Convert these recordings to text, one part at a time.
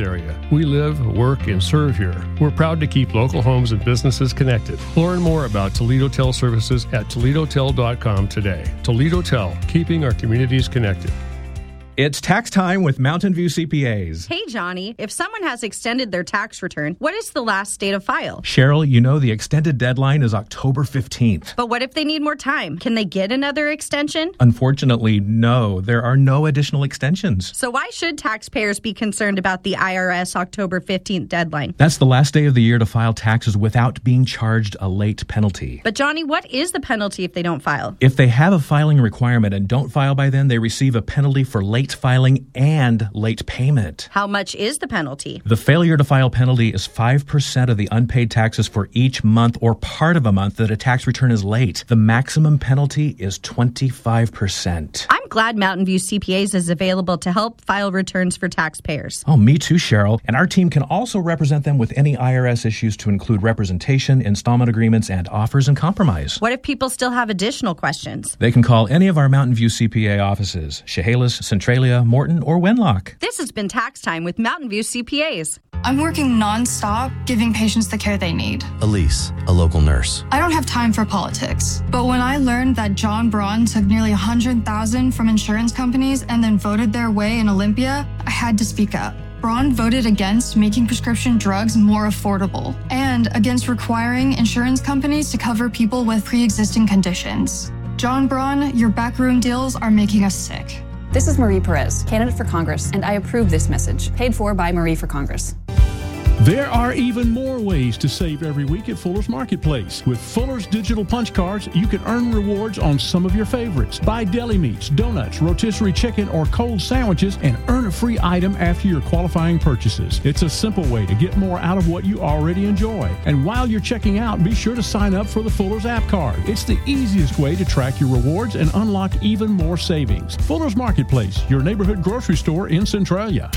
area. We live, work, and serve here. We're proud to keep local homes and businesses connected. Learn more about Toledo Tel services at ToledoTel.com today. Toledo Tel, keeping our communities connected. It's tax time with Mountain View CPAs. Hey, Johnny, if someone has extended their tax return, what is the last date of file? Cheryl, you know the extended deadline is October 15th. But what if they need more time? Can they get another extension? Unfortunately, no. There are no additional extensions. So why should taxpayers be concerned about the IRS October 15th deadline? That's the last day of the year to file taxes without being charged a late penalty. But, Johnny, what is the penalty if they don't file? If they have a filing requirement and don't file by then, they receive a penalty for late filing and late payment. How much is the penalty? The failure to file penalty is 5% of the unpaid taxes for each month or part of a month that a tax return is late. The maximum penalty is 25%. I'm glad Mountain View CPAs is available to help file returns for taxpayers. Oh, me too, Cheryl. And our team can also represent them with any IRS issues to include representation, installment agreements, and offers and compromise. What if people still have additional questions? They can call any of our Mountain View CPA offices, Chehalis, Centralia, Morton, or Wenlock. This has been Tax Time with Mountain View CPAs. I'm working non-stop, giving patients the care they need. Elise, a local nurse. I don't have time for politics. But when I learned that John Braun took nearly $100,000 from insurance companies and then voted their way in Olympia, I had to speak up. Braun voted against making prescription drugs more affordable and against requiring insurance companies to cover people with pre-existing conditions. John Braun, your backroom deals are making us sick. This is Marie Perez, candidate for Congress, and I approve this message. Paid for by Marie for Congress. There are even more ways to save every week at Fuller's Marketplace. With Fuller's digital punch cards, you can earn rewards on some of your favorites. Buy deli meats, donuts, rotisserie chicken, or cold sandwiches and earn a free item after your qualifying purchases. It's a simple way to get more out of what you already enjoy. And while you're checking out, be sure to sign up for the Fuller's app card. It's the easiest way to track your rewards and unlock even more savings. Fuller's Marketplace, your neighborhood grocery store in Centralia.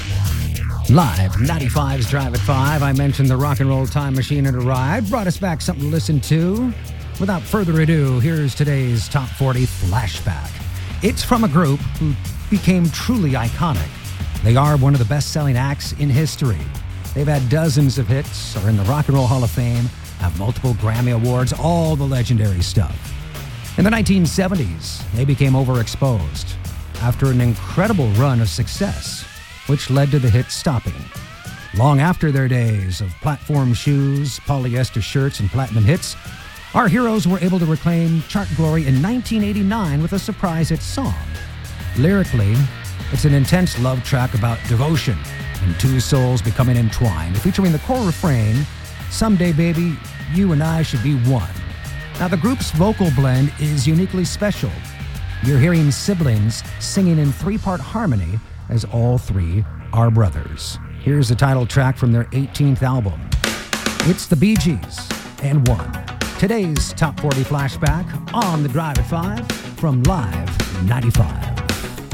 Live, 95's Drive at 5. I mentioned the rock and roll time machine had arrived, brought us back something to listen to. Without further ado, here's today's Top 40 Flashback. It's from a group who became truly iconic. They are one of the best-selling acts in history. They've had dozens of hits, are in the Rock and Roll Hall of Fame, have multiple Grammy Awards, all the legendary stuff. In the 1970s, they became overexposed after an incredible run of success, which led to the hit Stopping. Long after their days of platform shoes, polyester shirts, and platinum hits, our heroes were able to reclaim chart glory in 1989 with a surprise hit song. Lyrically, it's an intense love track about devotion and two souls becoming entwined, featuring the core refrain, "Someday, baby, you and I should be one." Now, the group's vocal blend is uniquely special. You're hearing siblings singing in three-part harmony as all three are brothers. Here's the title track from their 18th album. It's the Bee Gees and One. Today's Top 40 Flashback on the Drive at 5 from Live 95.